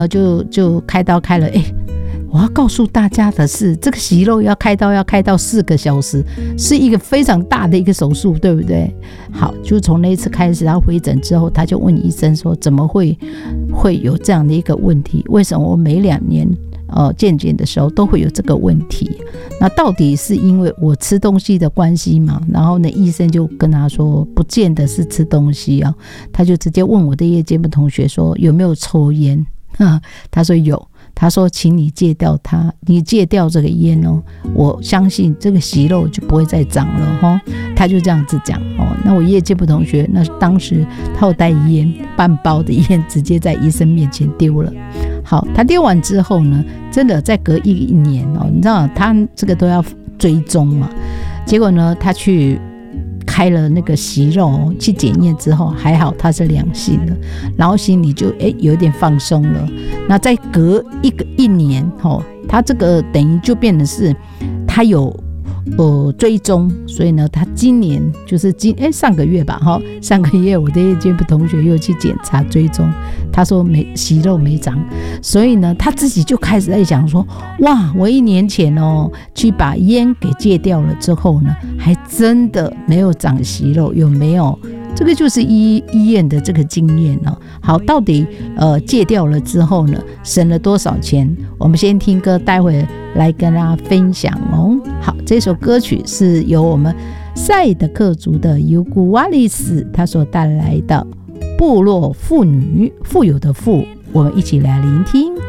就开刀开了。我要告诉大家的是，这个息肉要开刀4个小时，是一个非常大的一个手术，对不对？好，就从那一次开始，他回诊之后，他就问医生说，怎么会有这样的一个问题？为什么我每2年健检的时候都会有这个问题？那到底是因为我吃东西的关系吗？然后呢，医生就跟他说，不见得是吃东西啊。他就直接问我的夜间部同学说，有没有抽烟？他说有。他说请你戒掉你戒掉这个烟哦，我相信这个息肉就不会再长了他就这样子讲那我夜间部同学，那当时他有带烟，半包的烟直接在医生面前丢了。好，他丢完之后呢，真的再隔一年你知道他这个都要追踪嘛，结果呢他去开了那个息肉去检验之后，还好它是良性的，然后心里就有点放松了。那再隔一年他这个等于就变成是他有追踪，所以呢他今年就是上个月吧上个月我的夜间部同学又去检查追踪，他说息肉没长，所以呢他自己就开始在想说，哇，我1年前去把烟给戒掉了之后呢，还真的没有长息肉，有没有？这个就是医院的这个经验好，到底戒掉了之后呢，省了多少钱？我们先听歌，待会来跟大家分享好，这首歌曲是由我们赛德克族的尤古瓦利斯他所带来的部落妇女，富有的富，我们一起来聆听。